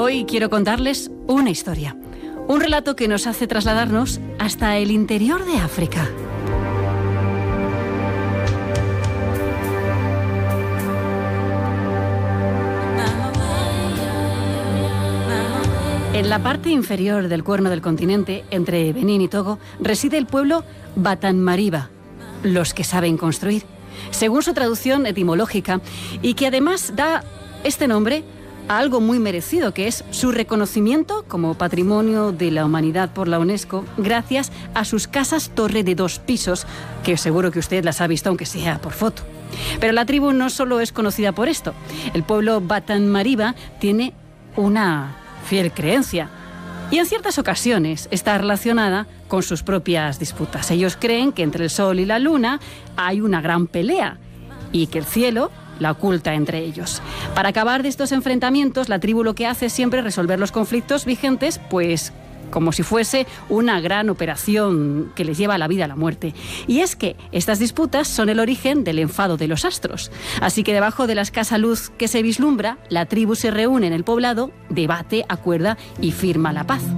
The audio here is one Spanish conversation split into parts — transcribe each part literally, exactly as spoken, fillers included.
Hoy quiero contarles una historia, un relato que nos hace trasladarnos hasta el interior de África. En la parte inferior del cuerno del continente, entre Benín y Togo, reside el pueblo Batanmariba, los que saben construir, según su traducción etimológica, y que además da este nombre a algo muy merecido, que es su reconocimiento como Patrimonio de la Humanidad por la UNESCO, gracias a sus casas torre de dos pisos, que seguro que usted las ha visto, aunque sea por foto. Pero la tribu no solo es conocida por esto. El pueblo Batanmariba tiene una fiel creencia, y en ciertas ocasiones está relacionada con sus propias disputas. Ellos creen que entre el sol y la luna hay una gran pelea y que el cielo la oculta entre ellos. Para acabar de estos enfrentamientos, la tribu lo que hace es siempre resolver los conflictos vigentes, pues como si fuese una gran operación que les lleva a la vida a la muerte. Y es que estas disputas son el origen del enfado de los astros. Así que debajo de la escasa luz que se vislumbra, la tribu se reúne en el poblado, debate, acuerda y firma la paz.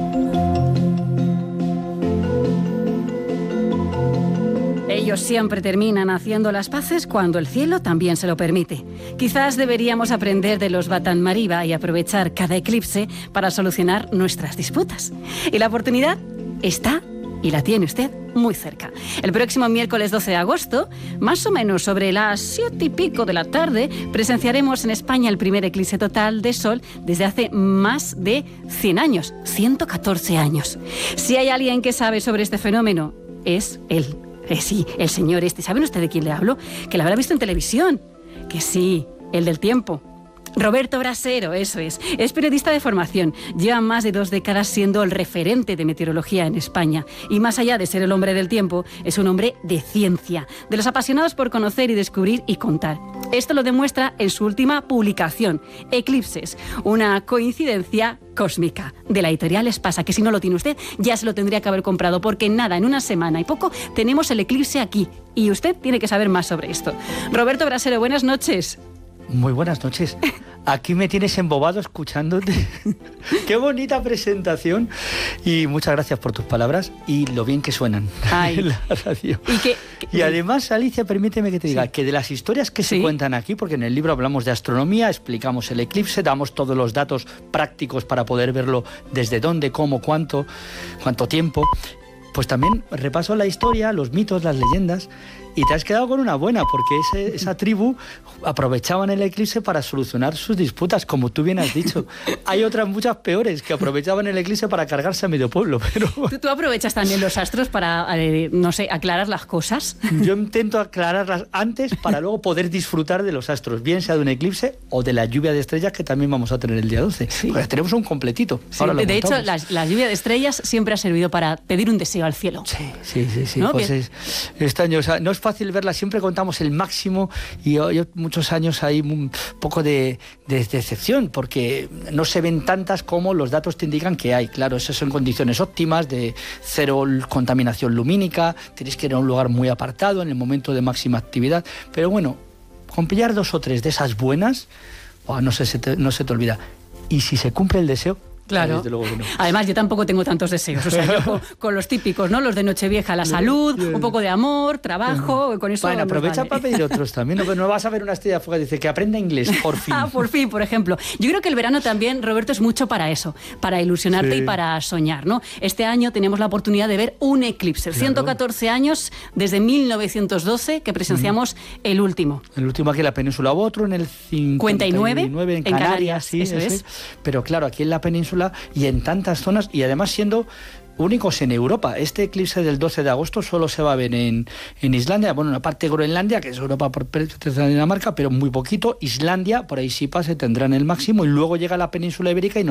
Ellos siempre terminan haciendo las paces cuando el cielo también se lo permite. Quizás deberíamos aprender de los Batanmariba y aprovechar cada eclipse para solucionar nuestras disputas. Y la oportunidad está, y la tiene usted, muy cerca. El próximo miércoles doce de agosto, más o menos sobre las siete y pico de la tarde, presenciaremos en España el primer eclipse total de sol desde hace más de cien años, ciento catorce años. Si hay alguien que sabe sobre este fenómeno, es él. Eh, sí, el señor este. ¿Saben ustedes de quién le hablo? Que lo habrá visto en televisión. Que sí, el del tiempo. Roberto Brasero, eso es. Es periodista de formación. Lleva más de dos décadas siendo el referente de meteorología en España. Y más allá de ser el hombre del tiempo, es un hombre de ciencia, de los apasionados por conocer y descubrir y contar. Esto lo demuestra en su última publicación, Eclipses, una coincidencia cósmica, de la editorial Espasa, que si no lo tiene usted, ya se lo tendría que haber comprado, porque nada, en una semana y poco, tenemos el eclipse aquí. Y usted tiene que saber más sobre esto. Roberto Brasero, buenas noches. Muy buenas noches. Aquí me tienes embobado escuchándote. Qué bonita presentación. Y muchas gracias por tus palabras y lo bien que suenan. Ay. En la radio. Y, que, que, y además, Alicia, permíteme que te diga, sí, que de las historias que ¿sí? se cuentan aquí, porque en el libro hablamos de astronomía, explicamos el eclipse, damos todos los datos prácticos para poder verlo desde dónde, cómo, cuánto, cuánto tiempo. Pues también repaso la historia, los mitos, las leyendas, y te has quedado con una buena, porque ese, esa tribu aprovechaban el eclipse para solucionar sus disputas, como tú bien has dicho. Hay otras muchas peores que aprovechaban el eclipse para cargarse a medio pueblo. Pero ¿Tú, tú aprovechas también los astros para, eh, no sé, aclarar las cosas? Yo intento aclararlas antes para luego poder disfrutar de los astros, bien sea de un eclipse o de la lluvia de estrellas que también vamos a tener el día doce. Sí. Pues tenemos un completito. Sí, Ahora lo de hecho, la, la lluvia de estrellas siempre ha servido para pedir un deseo al cielo. Sí, sí, sí. sí. ¿No? Pues es, este año, o sea, no es fácil verla, siempre contamos el máximo y yo, yo muchos años hay un poco de, de decepción porque no se ven tantas como los datos te indican que hay. Claro, eso son condiciones óptimas de cero contaminación lumínica, tienes que ir a un lugar muy apartado en el momento de máxima actividad, pero bueno, con pillar dos o tres de esas buenas, oh, no, se, se te, no se te olvida. Y si se cumple el deseo, claro. Desde luego que no. Además, yo tampoco tengo tantos deseos. O sea, yo con, con los típicos, ¿no? Los de Nochevieja, la salud, un poco de amor, trabajo, con eso. Bueno, aprovecha vale. para pedir otros también. No, no vas a ver una estrella fugaz, dice que aprenda inglés, por fin. Ah, por fin, por ejemplo. Yo creo que el verano también, Roberto, es mucho para eso, para ilusionarte, sí, y para soñar, ¿no? Este año tenemos la oportunidad de ver un eclipse. Claro. ciento catorce años desde mil novecientos doce que presenciamos mm. el último. El último aquí en la península, otro en el cincuenta y nueve, en Canarias, en Canarias, sí, eso es. Pero claro, aquí en la península y en tantas zonas, y además siendo únicos en Europa. Este eclipse del doce de agosto solo se va a ver en, en Islandia, bueno, una parte de Groenlandia, que es Europa por Dinamarca, pero muy poquito. Islandia, por ahí sí pasa, tendrán el máximo, y luego llega a la península ibérica y